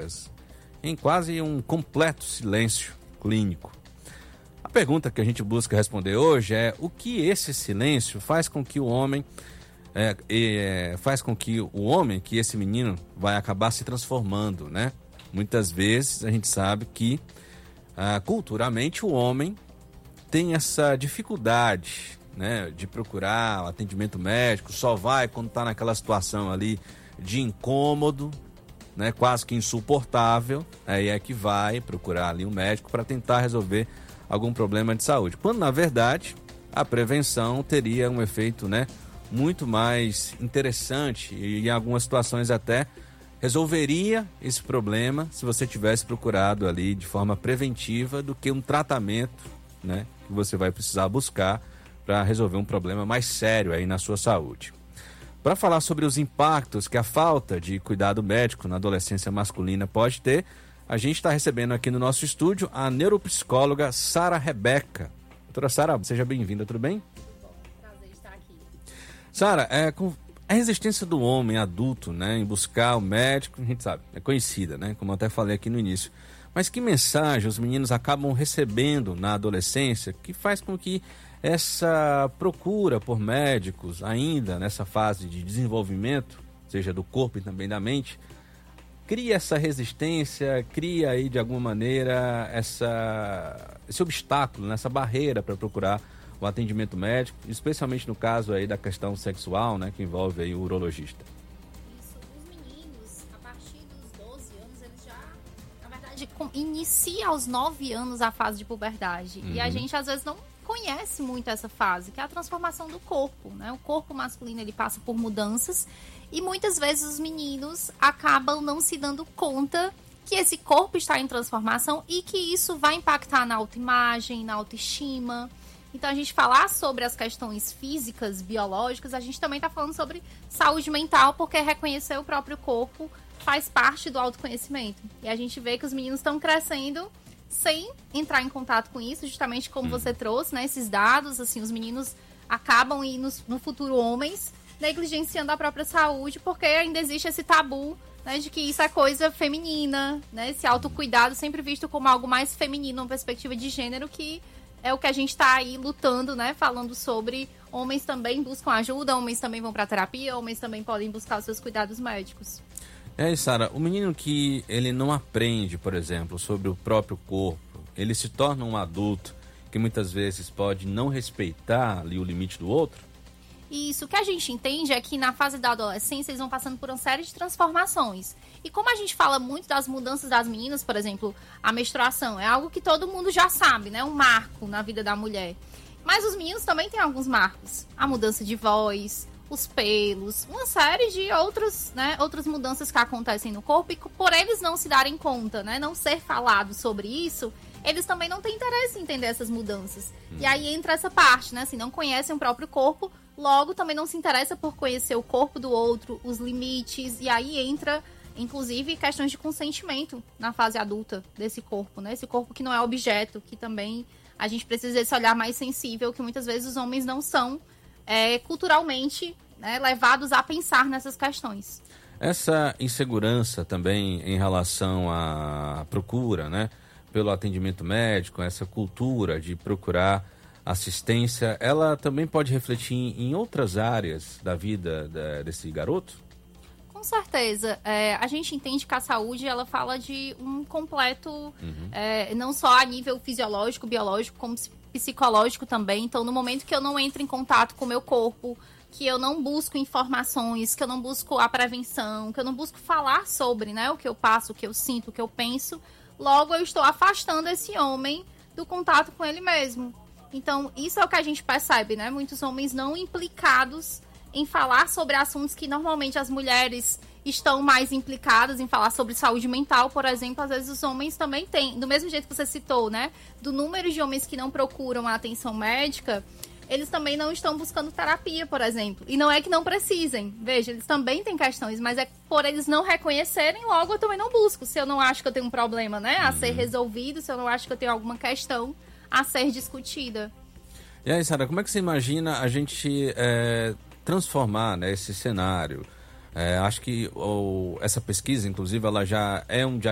horas em quase um completo silêncio clínico. A pergunta que a gente busca responder hoje é: o que esse silêncio faz com que o homem, que esse menino vai acabar se transformando, né? Muitas vezes a gente sabe que culturalmente o homem tem essa dificuldade, né, de procurar o atendimento médico, só vai quando está naquela situação ali de incômodo, né, quase que insuportável, aí é que vai procurar ali um médico para tentar resolver algum problema de saúde. Quando, na verdade, a prevenção teria um efeito, né, muito mais interessante e em algumas situações até resolveria esse problema se você tivesse procurado ali de forma preventiva do que um tratamento, né, que você vai precisar buscar para resolver um problema mais sério aí na sua saúde. Para falar sobre os impactos que a falta de cuidado médico na adolescência masculina pode ter, a gente está recebendo aqui no nosso estúdio a neuropsicóloga Sara Rebeca. Doutora Sara, seja bem-vinda, tudo bem? Prazer estar aqui. Sara, a resistência do homem adulto, né, em buscar o médico, a gente sabe, é conhecida, né, como eu até falei aqui no início. Mas que mensagem os meninos acabam recebendo na adolescência que faz com que essa procura por médicos ainda nessa fase de desenvolvimento, seja do corpo e também da mente, cria essa resistência, cria aí de alguma maneira esse obstáculo, essa barreira para procurar o atendimento médico, especialmente no caso aí da questão sexual, né, que envolve aí o urologista. Isso, os meninos, a partir dos 12 anos, eles já, na verdade, inicia aos 9 anos a fase de puberdade. E a gente, às vezes, não conhece muito essa fase, que é a transformação do corpo, né? O corpo masculino, ele passa por mudanças e muitas vezes os meninos acabam não se dando conta que esse corpo está em transformação e que isso vai impactar na autoimagem, na autoestima. Então, a gente falar sobre as questões físicas, biológicas, a gente também está falando sobre saúde mental, porque reconhecer o próprio corpo faz parte do autoconhecimento. E a gente vê que os meninos estão crescendo sem entrar em contato com isso, justamente como você trouxe, né, esses dados, assim, os meninos acabam, e no futuro homens, negligenciando a própria saúde, porque ainda existe esse tabu, né, de que isso é coisa feminina, né, esse autocuidado sempre visto como algo mais feminino, uma perspectiva de gênero, que é o que a gente está aí lutando, né, falando sobre homens também buscam ajuda, homens também vão para terapia, homens também podem buscar os seus cuidados médicos. Sara, o menino que ele não aprende, por exemplo, sobre o próprio corpo, ele se torna um adulto que muitas vezes pode não respeitar ali o limite do outro? Isso, o que a gente entende é que na fase da adolescência eles vão passando por uma série de transformações. E como a gente fala muito das mudanças das meninas, por exemplo, a menstruação é algo que todo mundo já sabe, né? Um marco na vida da mulher. Mas os meninos também têm alguns marcos. A mudança de voz, os pelos, uma série de outras mudanças que acontecem no corpo e por eles não se darem conta, né, não ser falado sobre isso, eles também não têm interesse em entender essas mudanças. E aí entra essa parte, né, assim, não conhecem o próprio corpo, logo também não se interessa por conhecer o corpo do outro, os limites, e aí entra, inclusive, questões de consentimento na fase adulta desse corpo, né, esse corpo que não é objeto, que também a gente precisa desse olhar mais sensível, que muitas vezes os homens não são culturalmente, né, levados a pensar nessas questões. Essa insegurança também em relação à procura, né, pelo atendimento médico, essa cultura de procurar assistência, ela também pode refletir em outras áreas da vida desse garoto? Com certeza. A gente entende que a saúde, ela fala de um completo, não só a nível fisiológico, biológico, como psicológico também. Então, no momento que eu não entro em contato com o meu corpo, que eu não busco informações, que eu não busco a prevenção, que eu não busco falar sobre, né, o que eu passo, o que eu sinto, o que eu penso, logo eu estou afastando esse homem do contato com ele mesmo. Então, isso é o que a gente percebe, né? Muitos homens não implicados em falar sobre assuntos que normalmente as mulheres estão mais implicadas em falar sobre saúde mental, por exemplo. Às vezes os homens também têm, do mesmo jeito que você citou, né? Do número de homens que não procuram a atenção médica, eles também não estão buscando terapia, por exemplo. E não é que não precisem. Veja, eles também têm questões, mas é por eles não reconhecerem, logo eu também não busco. Se eu não acho que eu tenho um problema, né, a ser resolvido, se eu não acho que eu tenho alguma questão a ser discutida. E aí, Sara, como é que você imagina a gente transformar, né, esse cenário? Acho que essa pesquisa, inclusive, ela já é um